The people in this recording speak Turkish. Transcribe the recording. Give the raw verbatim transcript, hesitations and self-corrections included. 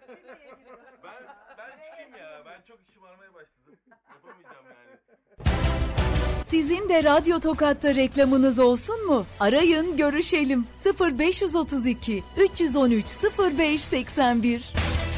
Ben ben çıkayım ya. Ben çok işim aramaya başladım. Yapamayacağım yani. Sizin de Radyo Tokat'ta reklamınız olsun mu? Arayın, görüşelim. sıfır beş otuz iki üç yüz on üç sıfır beş seksen bir